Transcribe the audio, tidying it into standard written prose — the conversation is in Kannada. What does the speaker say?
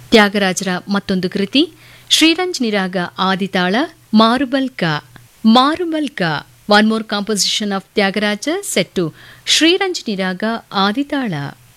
ತ್ಯಾಗರಾಜರ ಮತ್ತೊಂದು ಕೃತಿ ಶ್ರೀರಂಜನಿ ರಾಗ ಆದಿತಾಳ ಮಾರುಮಲ್ಕ. One more composition of Tyagaraja set to Sriranjani ರಾಗ ಆದಿತಾಳ.